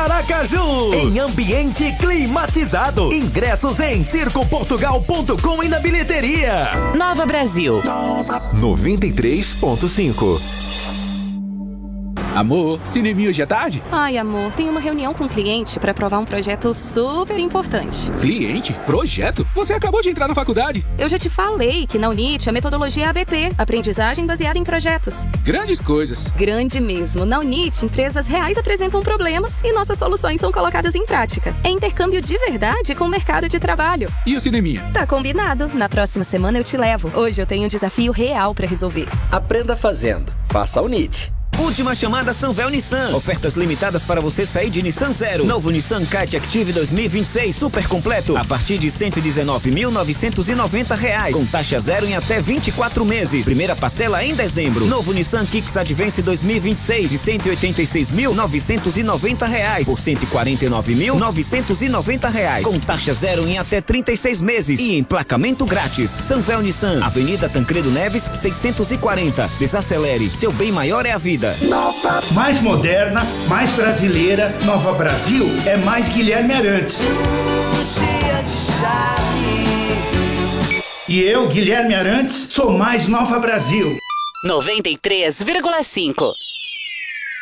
Aracaju, em ambiente climatizado. Ingressos em circoportugal.com e na bilheteria. Nova Brasil. 93.5. Amor, cineminha hoje à tarde? Ai, amor, tenho uma reunião com um cliente para aprovar um projeto super importante. Cliente? Projeto? Você acabou de entrar na faculdade. Eu já te falei que na UNIT a metodologia é ABP, aprendizagem baseada em projetos. Grandes coisas. Grande mesmo. Na UNIT, empresas reais apresentam problemas e nossas soluções são colocadas em prática. É intercâmbio de verdade com o mercado de trabalho. E o cineminha? Tá combinado. Na próxima semana eu te levo. Hoje eu tenho um desafio real para resolver. Aprenda fazendo. Faça a UNIT. Última chamada Sanvel Nissan. Ofertas limitadas para você sair de Nissan Zero. Novo Nissan Kite Active 2026 super completo a partir de R$ 119.990, com taxa zero em até 24 meses. Primeira parcela em dezembro. Novo Nissan Kicks Advance 2026 de R$ 186.990 por R$ 149.990, com taxa zero em até 36 meses e emplacamento grátis. Sanvel Nissan, Avenida Tancredo Neves 640. Desacelere, seu bem maior é a vida. Mais moderna, mais brasileira, Nova Brasil é mais Guilherme Arantes. E eu, Guilherme Arantes, sou mais Nova Brasil. 93,5.